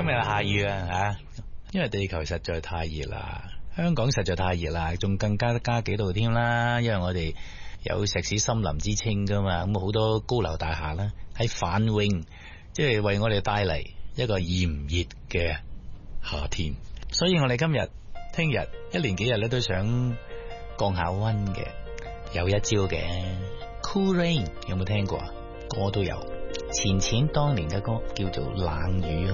今日下雨啊，因為地球實在太熱啦，香港實在太熱啦，仲更加幾度添啦，因為我哋有石屎森林之稱噶嘛，咁好多高樓大廈啦，喺繁榮，即係為我哋帶嚟一個炎熱嘅夏天，所以我哋今日、聽日、一連幾日咧都想降下溫嘅，有一招嘅 Cool Rain 有冇聽過啊？歌都有，錢錢當年嘅歌叫做冷雨。